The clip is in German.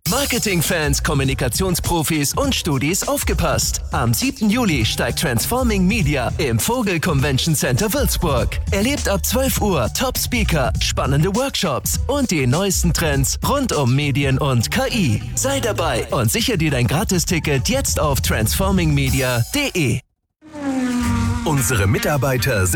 Marketingfans, Kommunikationsprofis und Studis aufgepasst. Am 7. Juli steigt Transforming Media im Vogel Convention Center Würzburg. Erlebt ab 12 Uhr Top-Speaker, spannende Workshops und die neuesten Trends rund um Medien und KI. Sei dabei und sichere dir dein Gratisticket jetzt auf transformingmedia.de. Unsere Mitarbeiter sind